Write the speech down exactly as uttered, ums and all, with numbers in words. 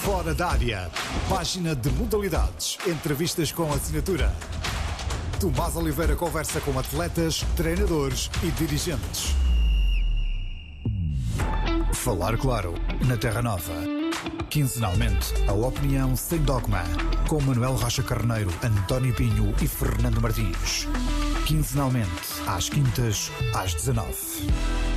Fora da área. Página de modalidades. Entrevistas com assinatura. Tomás Oliveira conversa com atletas, treinadores e dirigentes. Falar claro, na Terra Nova. Quinzenalmente, a opinião sem dogma. Com Manuel Rocha Carneiro, António Pinho e Fernando Martins. Quinzenalmente, às quintas, às dezanove.